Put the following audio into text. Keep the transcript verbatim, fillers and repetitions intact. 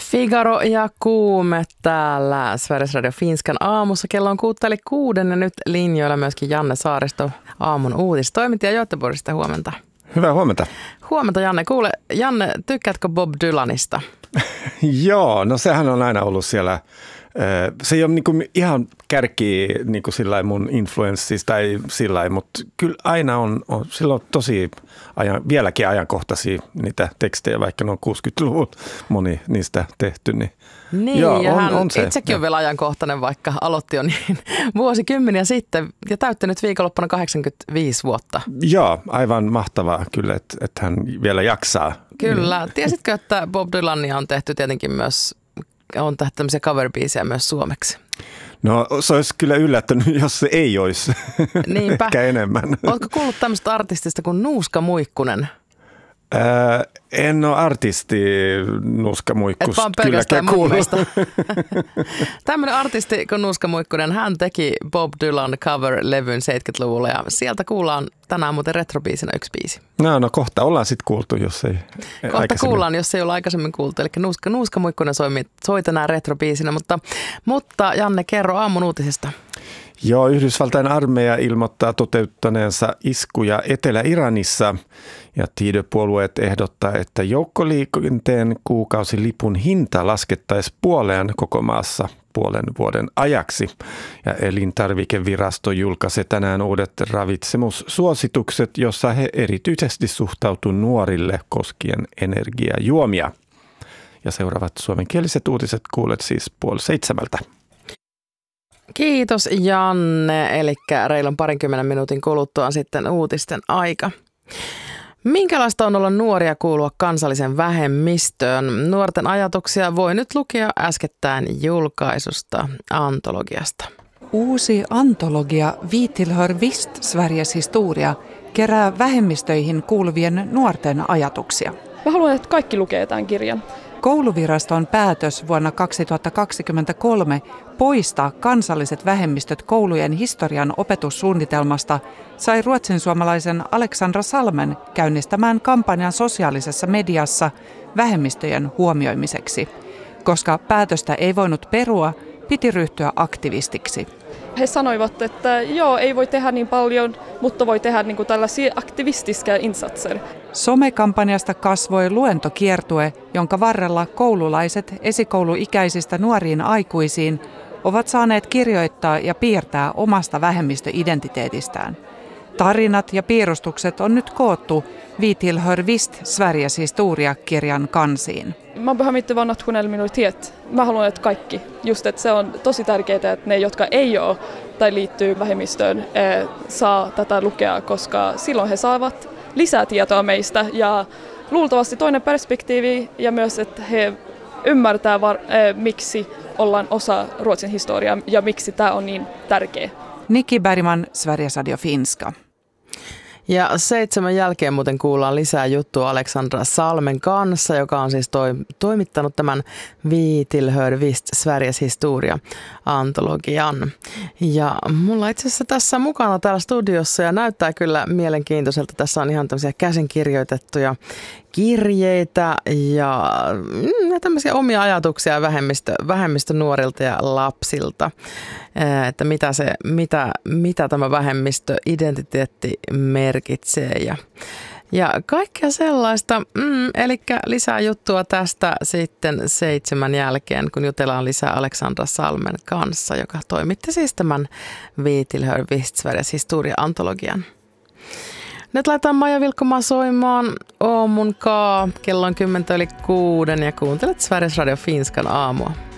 Figaro ja Kuume täällä Sveriges Radio Finskan aamussa. Kello on kuutteli kuuden ja nyt linjoilla myöskin Janne Saaristo, aamun uutistoimittaja Göteborgista. Huomenta. Hyvää huomenta. Huomenta Janne. Kuule, Janne, tykkäätkö Bob Dylanista? Joo, no sehän on aina ollut siellä. Se ei ole niinku ihan kärki niinku sillai mun influenssista tai sillai, mutta kyllä aina on, on silloin tosi ajan, vieläkin ajankohtaisia niitä tekstejä, vaikka ne on kuusikymmentäluvun moni niistä tehty. Niin, niin joo, ja on, hän on se, itsekin on vielä ajankohtainen, vaikka aloitti jo niin vuosikymmeniä sitten ja täyttänyt viikonloppuna kahdeksankymmentäviisi vuotta. Joo, aivan mahtavaa kyllä, että, että hän vielä jaksaa. Kyllä. Tiesitkö, että Bob Dylania on tehty tietenkin myös on tehty tämmöisiä cover-biisejä myös suomeksi? No se olisi kyllä yllättänyt, jos se ei olisi. Niinpä. Ehkä enemmän. Oletko kuullut tämmöistä artistista kuin Nuuska Muikkunen? Ää, en ole artisti Nuuska Muikkus. Et vaan pelkästään mun mielestä. Tämmöinen artisti kuin Nuuska Muikkunen, hän teki Bob Dylan cover-levyn seitsemänkymmentäluvulla ja sieltä kuullaan tänään muuten retrobiisinä yksi biisi. No, no kohta ollaan sitten kuultu, jos ei Kohta kuullaan, jos ei ole aikaisemmin kuultu. Eli Nuuska, Nuuska Muikkunen soi, soi tänään retrobiisinä, mutta, mutta Janne, kerro aamun uutisista. Joo, Yhdysvaltain armeija ilmoittaa toteuttaneensa iskuja Etelä-Iranissa ja Tiede-puolueet ehdottaa, että joukkoliikenteen kuukausilipun hinta laskettaisiin puoleen koko maassa puolen vuoden ajaksi. Ja elintarvikevirasto julkaisi tänään uudet ravitsemussuositukset, jossa he erityisesti suhtautuu nuorille koskien energiajuomia. Ja seuraavat suomenkieliset uutiset kuulet siis puoli seitsemältä. Kiitos Janne, eli reilun parinkymmenen minuutin kuluttua sitten uutisten aika. Minkälaista on olla nuoria kuulua kansallisen vähemmistöön? Nuorten ajatuksia voi nyt lukea äskettäin julkaisusta antologiasta. Uusi antologia Vi tillhör visst Sveriges historia kerää vähemmistöihin kuuluvien nuorten ajatuksia. Mä haluan, että kaikki lukee tämän kirjan. Kouluviraston päätös vuonna kaksituhattakaksikymmentäkolme poistaa kansalliset vähemmistöt koulujen historian opetussuunnitelmasta sai ruotsinsuomalaisen Alexandra Salmen käynnistämään kampanjan sosiaalisessa mediassa vähemmistöjen huomioimiseksi. Koska päätöstä ei voinut perua, piti ryhtyä aktivistiksi. He sanoivat, että joo, ei voi tehdä niin paljon, mutta voi tehdä niin kuin tällaisia aktivistiska insatser. Somekampanjasta kasvoi luentokiertue, jonka varrella koululaiset esikouluikäisistä nuoriin aikuisiin ovat saaneet kirjoittaa ja piirtää omasta vähemmistöidentiteetistään. Tarinat ja piirustukset on nyt koottu Vi tillhör visst Sveriges historia-kirjan kansiin. Man behöver inte vara nationell minoritet. Mä haluan, että kaikki. Just, että se on tosi tärkeää, että ne, jotka ei ole tai liittyy vähemmistöön, saa tätä lukea, koska silloin he saavat lisää tietoa meistä ja luultavasti toinen perspektiivi ja myös, että he ymmärtää, var, miksi ollaan osa Ruotsin historiaa ja miksi tämä on niin tärkeä. Nikki Bergman, Sveriges Radio Finska. Ja seitsemän jälkeen muuten kuullaan lisää juttua Alexandra Salmen kanssa, joka on siis toi, toimittanut tämän Vi tillhör visst Sveriges historia -antologian. Ja mulla itse asiassa tässä mukana täällä studiossa ja näyttää kyllä mielenkiintoiselta. Tässä on ihan tämmöisiä käsinkirjoitettuja kirjeitä ja mm, tämmöisiä omia ajatuksia vähemmistö, vähemmistönuorilta ja lapsilta, että mitä, se, mitä, mitä tämä vähemmistöidentiteetti merkitsee ja, ja kaikkea sellaista. Mm, eli lisää juttua tästä sitten seitsemän jälkeen, kun jutellaan lisää Alexandra Salmen kanssa, joka toimitti siis tämän Vi tillhör visst Sveriges historia -antologian. Nyt laitetaan Maija Vilkkomaa soimaan aamun kaa. Kello on kymmentä yli kuuden ja kuuntelet Sveriges Radio Finskan aamua.